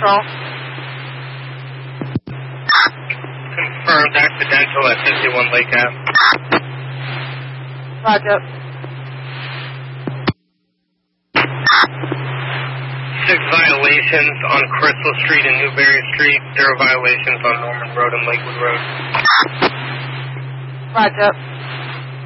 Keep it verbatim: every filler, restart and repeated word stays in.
Patrol. Confirmed accidental at fifty-one Lake Ave. Roger. Six violations on Crystal Street and Newberry Street. Zero violations on Norman Road and Lakewood Road. Roger.